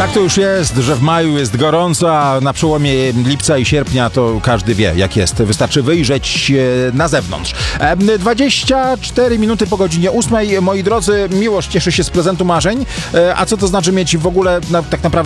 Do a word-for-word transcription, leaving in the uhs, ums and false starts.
Tak to już jest, że w maju jest gorąco, a na przełomie lipca i sierpnia to każdy wie, jak jest. Wystarczy wyjrzeć na zewnątrz. dwadzieścia cztery minuty po godzinie ósmej. Moi drodzy, Miłosz cieszy się z prezentu marzeń. A co to znaczy mieć w ogóle na, tak naprawdę